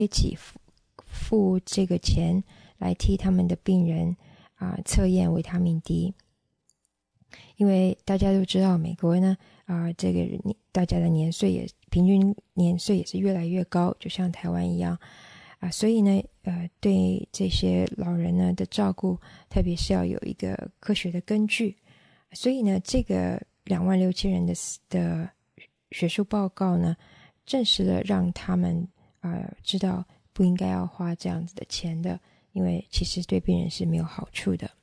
一起付这个钱来替他们的病人测验维他命 D。 因为大家都知道美国呢这个大家的平均年岁也是越来越高，就像台湾一样所以呢对这些老人呢的照顾，特别是要有一个科学的根据。所以呢这个26000人的学术报告呢，证实了让他们知道不应该要花这样子的钱的，因为其实对病人是没有好处的。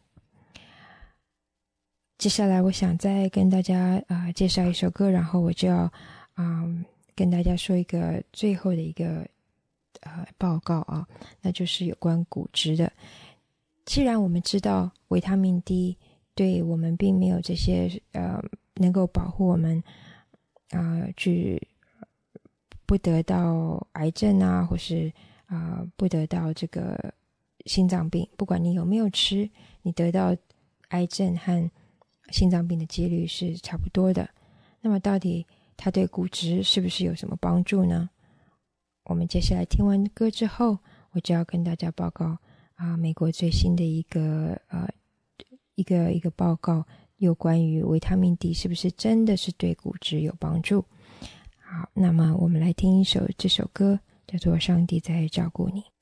接下来我想再跟大家介绍一首歌，然后我就要跟大家说一个最后的一个报告那就是有关骨质的。既然我们知道维他命 D 对我们并没有这些能够保护我们去不得到癌症或是不得到这个心脏病，不管你有没有吃，你得到癌症和心脏病的几率是差不多的。那么到底它对骨质是不是有什么帮助呢？我们接下来听完歌之后，我就要跟大家报告美国最新的一个报告，有关于维他命 D 是不是真的是对骨质有帮助。好，那么我们来听这首歌，叫做《上帝在照顾你》。